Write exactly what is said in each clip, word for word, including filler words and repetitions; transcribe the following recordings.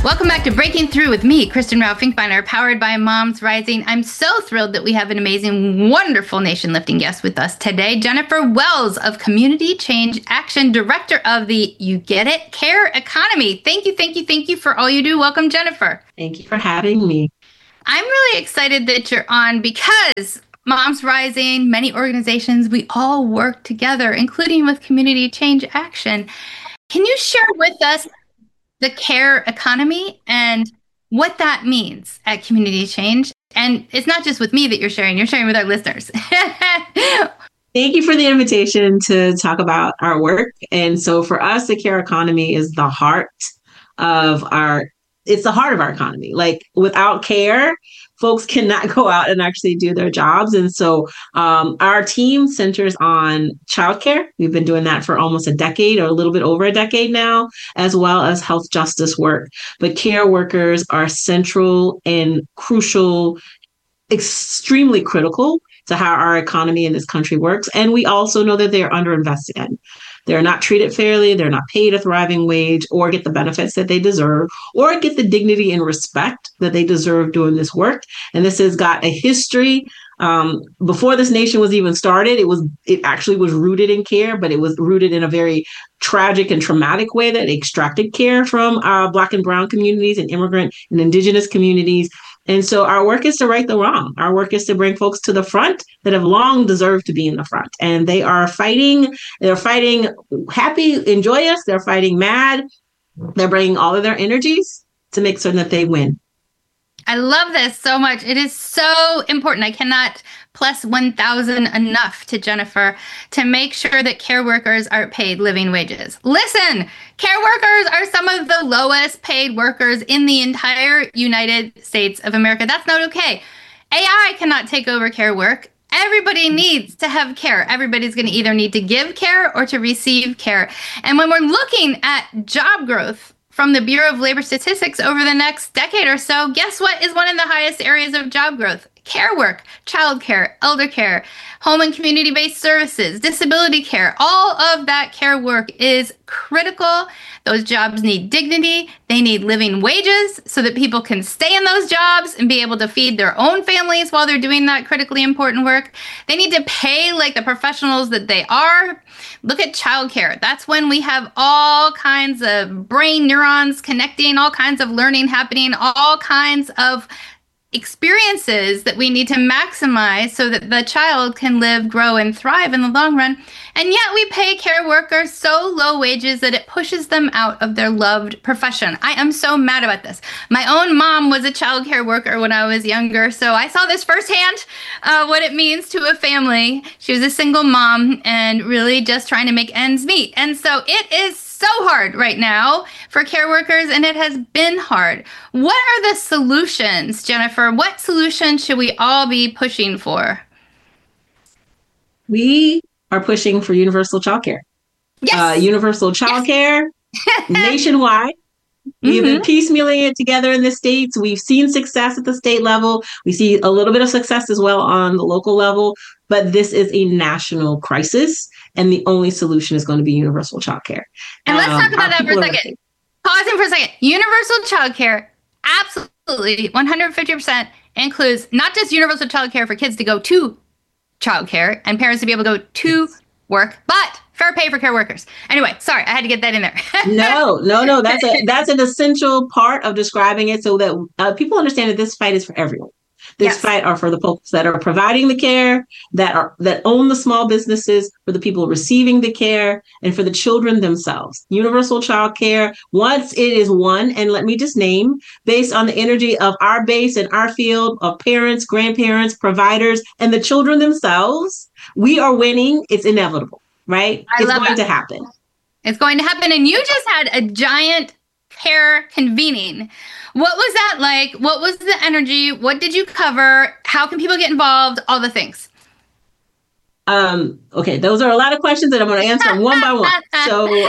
Welcome back to Breaking Through with me, Kristen Rao Finkbeiner, powered by Moms Rising. I'm so thrilled that we have an amazing, wonderful nation-lifting guest with us today, Jennifer Wells of Community Change Action, Director of the You Get It Care Economy. Thank you, thank you, thank you for all you do. Welcome, Jennifer. Thank you for having me. I'm really excited that you're on because Moms Rising, many organizations, we all work together, including with Community Change Action. Can you share with us the care economy and what that means at Community Change? And it's not just with me that you're sharing, you're sharing with our listeners. Thank you for the invitation to talk about our work. And so for us, the care economy is the heart of our, it's the heart of our economy. Like without care, folks cannot go out and actually do their jobs. And so um, our team centers on childcare. We've been doing that for almost a decade or a little bit over a decade now, as well as health justice work. But care workers are central and crucial, extremely critical to how our economy in this country works. And we also know that they're underinvested in. They're not treated fairly. They're not paid a thriving wage or get the benefits that they deserve or get the dignity and respect that they deserve doing this work. And this has got a history. Um, before this nation was even started, it was it actually was rooted in care, but it was rooted in a very tragic and traumatic way that extracted care from uh, Black and Brown communities and immigrant and Indigenous communities. And so our work is to right the wrong. Our work is to bring folks to the front that have long deserved to be in the front. And they are fighting, they're fighting happy and joyous, they're fighting mad. They're bringing all of their energies to make certain that they win. I love this so much. It is so important. I cannot plus one thousand enough to Jennifer to make sure that care workers are paid living wages. Listen, care workers are some of the lowest paid workers in the entire United States of America. That's not okay. A I cannot take over care work. Everybody needs to have care. Everybody's going to either need to give care or to receive care. And when we're looking at job growth from the Bureau of Labor Statistics over the next decade or so, guess what is one of the highest areas of job growth? Care work, childcare, elder care, home and community-based services, disability care. All of that care work is critical. Those jobs need dignity. They need living wages so that people can stay in those jobs and be able to feed their own families while they're doing that critically important work. They need to pay like the professionals that they are. Look at childcare. That's when we have all kinds of brain neurons connecting, all kinds of learning happening, all kinds of experiences that we need to maximize so that the child can live, grow, and thrive in the long run. And yet we pay care workers so low wages that it pushes them out of their loved profession. I am so mad about this. My own mom was a child care worker when I was younger, so I saw this firsthand, uh, what it means to a family. She was a single mom and really just trying to make ends meet. And so it is so hard right now for care workers, and it has been hard. What are the solutions, Jennifer? What solutions should we all be pushing for? We are pushing for universal childcare. Yes. Uh, universal childcare yes. nationwide. We've Mm-hmm. been piecemealing it together in the states. We've seen success at the state level. We see a little bit of success as well on the local level, but this is a national crisis. And the only solution is going to be universal childcare. And let's Um, talk about our that for a people are- second. Pausing for a second. Universal childcare, absolutely, one hundred fifty percent includes not just universal childcare for kids to go to childcare and parents to be able to go to work, but fair pay for care workers. Anyway, sorry, I had to get that in there. No, no, no. That's a that's an essential part of describing it so that uh, people understand that this fight is for everyone. This Yes. fight are for the folks that are providing the care, that are that own the small businesses, for the people receiving the care, and for the children themselves. Universal child care, once it is won, and let me just name, based on the energy of our base and our field of parents, grandparents, providers, and the children themselves, we are winning. It's inevitable, right? I it's love going that. to happen. It's going to happen. And you just had a giant care convening. What was that like? What was the energy? What did you cover? How can people get involved? All the things. Um, okay, those are a lot of questions that I'm going to answer one by one. So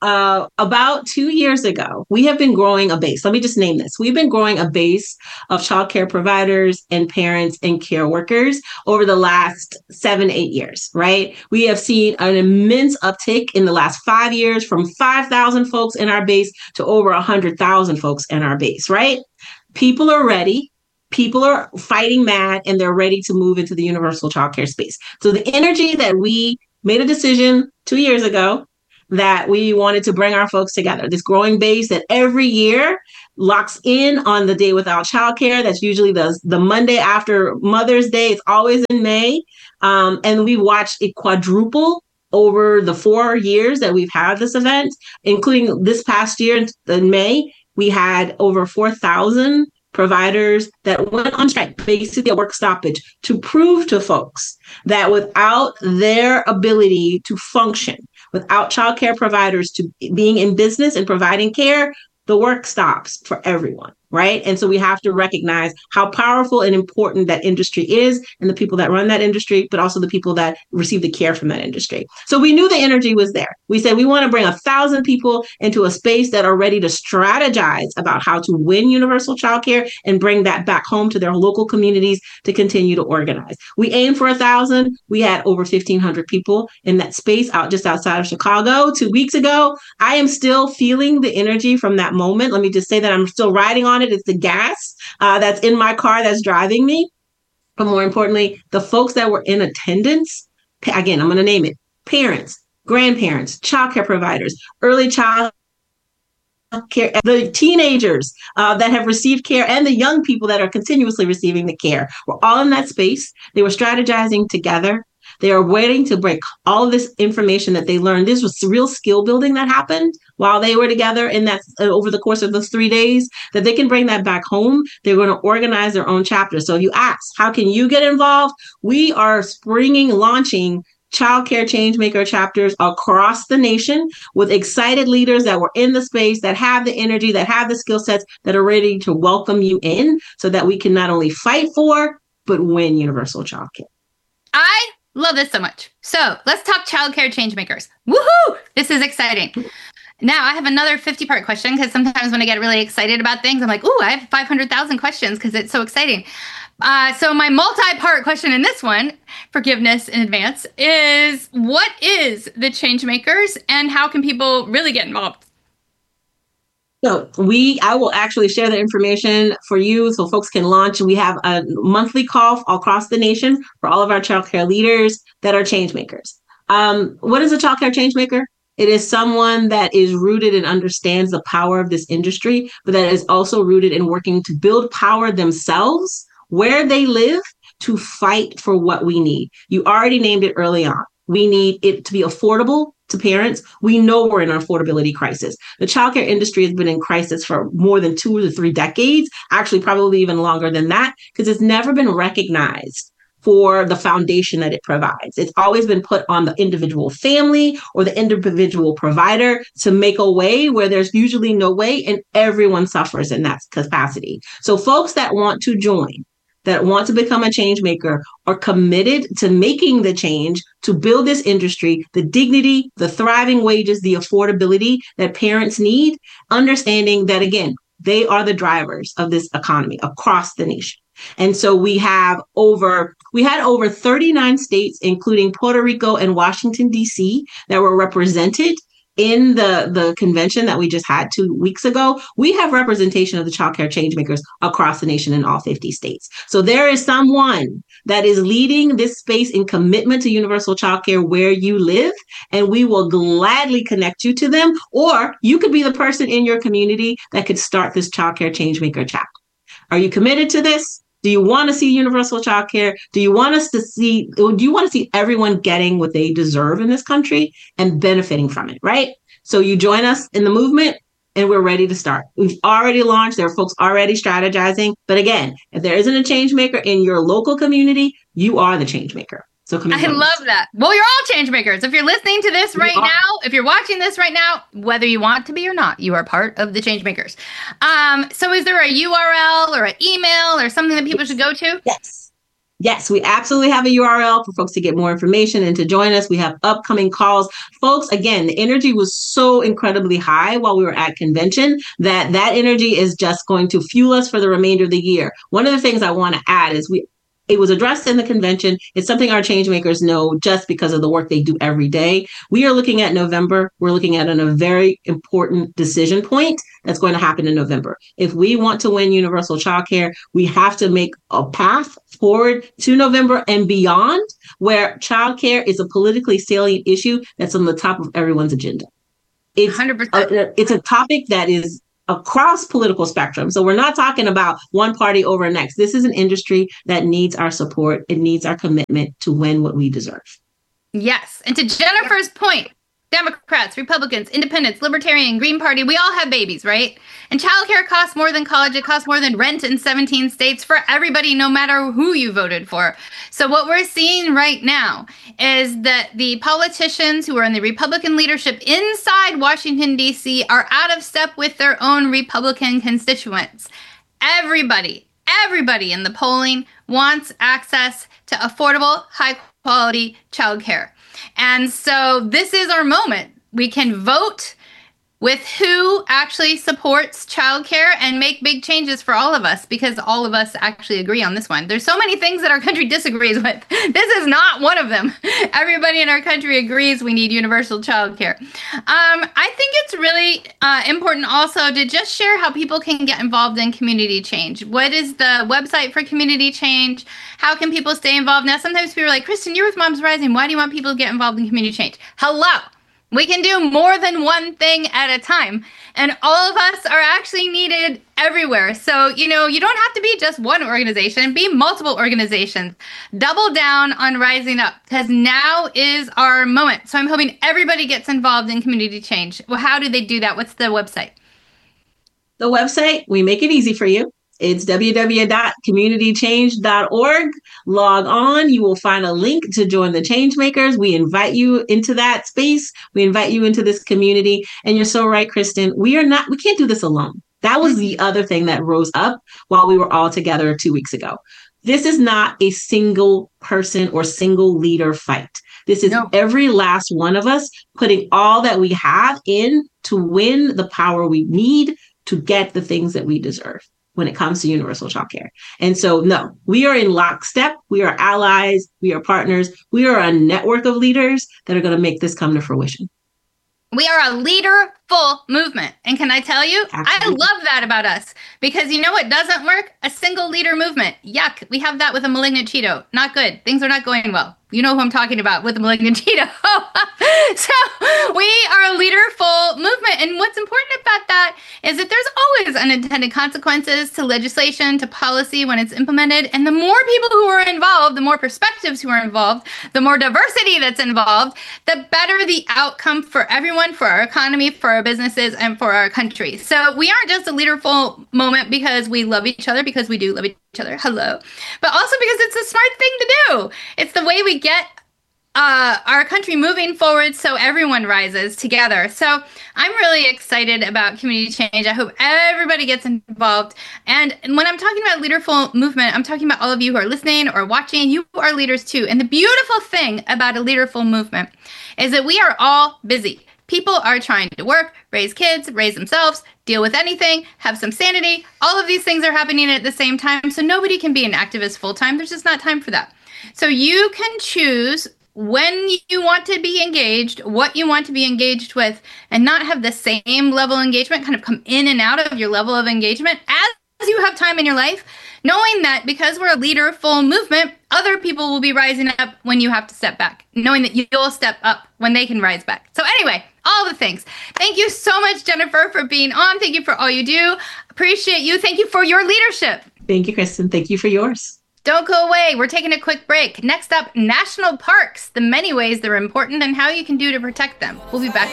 uh, about two years ago, we have been growing a base. Let me just name this. We've been growing a base of childcare providers and parents and care workers over the last seven, eight years, right? We have seen an immense uptick in the last five years from five thousand folks in our base to over one hundred thousand folks in our base, right? People are ready. People are fighting mad and they're ready to move into the universal childcare space. So the energy that we made a decision two years ago that we wanted to bring our folks together, this growing base that every year locks in on the day without childcare. That's usually the, the Monday after Mother's Day. It's always in May. Um, and we watched it quadruple over the four years that we've had this event, including this past year in May. We had over four thousand providers that went on strike, basically a work stoppage, to prove to folks that without their ability to function, without childcare providers to being in business and providing care, the work stops for everyone, right? And so we have to recognize how powerful and important that industry is and the people that run that industry, but also the people that receive the care from that industry. So we knew the energy was there. We said we want to bring a thousand people into a space that are ready to strategize about how to win universal childcare and bring that back home to their local communities to continue to organize. We aimed for a thousand. We had over fifteen hundred people in that space out just outside of Chicago two weeks ago. I am still feeling the energy from that moment. Let me just say that I'm still riding on it. It's the gas uh, that's in my car that's driving me. But more importantly, the folks that were in attendance, again, I'm going to name it, parents, grandparents, childcare providers, early child care, the teenagers uh, that have received care, and the young people that are continuously receiving the care. We're all in that space. They were strategizing together. They are waiting to break all of this information that they learned. This was real skill building that happened while they were together in that uh, over the course of those three days, that they can bring that back home. They're going to organize their own chapter. So if you ask, how can you get involved? We are springing, launching childcare changemaker chapters across the nation with excited leaders that were in the space, that have the energy, that have the skill sets, that are ready to welcome you in so that we can not only fight for, but win universal childcare. I love this so much. So let's talk childcare changemakers. Woohoo! This is exciting. Now I have another fifty part question, because sometimes when I get really excited about things, I'm like, ooh, I have five hundred thousand questions because it's so exciting. Uh, so my multi-part question in this one, forgiveness in advance, is what is the Changemakers and how can people really get involved? So we, I will actually share the information for you so folks can launch. We have a monthly call across the nation for all of our childcare leaders that are changemakers. Um, what is a childcare changemaker? It is someone that is rooted and understands the power of this industry, but that is also rooted in working to build power themselves where they live to fight for what we need. You already named it early on. We need it to be affordable to parents. We know we're in an affordability crisis. The childcare industry has been in crisis for more than two or three decades, actually probably even longer than that, because it's never been recognized for the foundation that it provides. It's always been put on the individual family or the individual provider to make a way where there's usually no way, and everyone suffers in that capacity. So folks that want to join, that want to become a change maker, are committed to making the change to build this industry, the dignity, the thriving wages, the affordability that parents need, understanding that, again, they are the drivers of this economy across the nation. And so we have over, we had over thirty-nine states, including Puerto Rico and Washington, D C, that were represented in the, the convention that we just had two weeks ago. We have representation of the childcare changemakers across the nation in all fifty states. So there is someone that is leading this space in commitment to universal childcare where you live, and we will gladly connect you to them. Or you could be the person in your community that could start this childcare changemaker chapter. Are you committed to this? Do you want to see universal childcare? Do you want us to see, do you want to see everyone getting what they deserve in this country and benefiting from it, right? So you join us in the movement and we're ready to start. We've already launched. There are folks already strategizing. But again, if there isn't a change maker in your local community, you are the change maker. So come I love that. Well, you're all change makers. If you're listening to this right now, if you're watching this right now, whether you want to be or not, you are part of the change makers. Um, so is there a U R L or an email or something that people yes. should go to? Yes. Yes, we absolutely have a U R L for folks to get more information and to join us. We have upcoming calls. Folks, again, the energy was so incredibly high while we were at convention that that energy is just going to fuel us for the remainder of the year. One of the things I want to add is we it was addressed in the convention. It's something our change makers know just because of the work they do every day. We are looking at November. We're looking at an, a very important decision point that's going to happen in November. If we want to win universal childcare, we have to make a path forward to November and beyond, where childcare is a politically salient issue that's on the top of everyone's agenda. It's one hundred percent. A, it's a topic that is across political spectrum. So we're not talking about one party over next. This is an industry that needs our support. It needs our commitment to win what we deserve. Yes. And to Jennifer's point, Democrats, Republicans, Independents, Libertarian, Green Party, we all have babies, right? And childcare costs more than college. It costs more than rent in seventeen states for everybody, no matter who you voted for. So what we're seeing right now is that the politicians who are in the Republican leadership inside Washington, D C are out of step with their own Republican constituents. Everybody, everybody in the polling wants access to affordable, high-quality childcare. And so this is our moment. We can vote with who actually supports childcare and make big changes for all of us, because all of us actually agree on this one. There's so many things that our country disagrees with. This is not one of them. Everybody in our country agrees we need universal childcare. Um, I think it's really uh, important also to just share how people can get involved in community change. What is the website for community change? How can people stay involved? Now, sometimes people are like, Kristen, you're with Moms Rising. Why do you want people to get involved in community change? Hello. We can do more than one thing at a time, and all of us are actually needed everywhere. So, you know, you don't have to be just one organization, be multiple organizations. Double down on rising up, because now is our moment. So I'm hoping everybody gets involved in community change. Well, how do they do that? What's the website? The website, we make it easy for you. It's w w w dot community change dot org. Log on. You will find a link to join the Changemakers. We invite you into that space. We invite you into this community. And you're so right, Kristen. We are not, we can't do this alone. That was the other thing that rose up while we were all together two weeks ago. This is not a single person or single leader fight. This is no. every last one of us putting all that we have in to win the power we need to get the things that we deserve when it comes to universal childcare. And so, no, we are in lockstep. We are allies. We are partners. We are a network of leaders that are going to make this come to fruition. We are a leaderful movement. And can I tell you, Absolutely. I love that about us, because you know what doesn't work? A single leader movement. Yuck. We have that with a malignant Cheeto. Not good. Things are not going well. You know who I'm talking about with the malignant Cheeto. So we are a leaderful movement. And what's important about that is that there's always unintended consequences to legislation, to policy when it's implemented. And the more people who are involved, the more perspectives who are involved, the more diversity that's involved, the better the outcome for everyone, for our economy, for our businesses, and for our country. So we aren't just a leaderful moment because we love each other, because we do love each other. Hello. But also because it's a smart thing to do. It's the way we get uh, our country moving forward so everyone rises together. So I'm really excited about community change. I hope everybody gets involved. And when I'm talking about leaderful movement, I'm talking about all of you who are listening or watching. You are leaders too. And the beautiful thing about a leaderful movement is that we are all busy. People are trying to work, raise kids, raise themselves, deal with anything, have some sanity. All of these things are happening at the same time. So nobody can be an activist full time. There's just not time for that. So you can choose when you want to be engaged, what you want to be engaged with, and not have the same level of engagement kind of come in and out of your level of engagement as you have time in your life, knowing that because we're a leaderful movement, other people will be rising up when you have to step back, knowing that you'll step up when they can rise back. So anyway, all the things. Thank you so much, Jennifer, for being on. Thank you for all you do. Appreciate you. Thank you for your leadership. Thank you, Kristen. Thank you for yours. Don't go away. We're taking a quick break. Next up, national parks, the many ways they're important and how you can do to protect them. We'll be back.